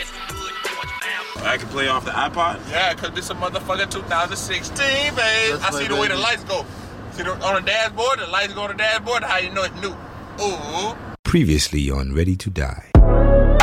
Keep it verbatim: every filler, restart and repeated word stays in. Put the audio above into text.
I can play off the iPod? Yeah, because this is a motherfucking two thousand sixteen, babe. That's I see the baby. way the lights go. See the, on the dashboard, the lights go on the dashboard, how you know it's new. Ooh. Previously on Ready to Die.